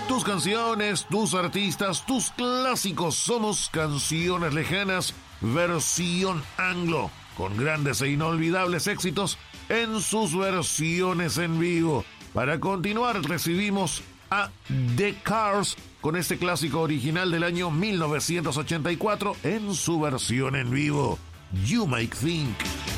Tus canciones, tus artistas, tus clásicos. Somos Canciones Lejanas, versión anglo, con grandes e inolvidables éxitos en sus versiones en vivo. Para continuar, recibimos a The Cars con este clásico original del año 1984 en su versión en vivo, You Might Think.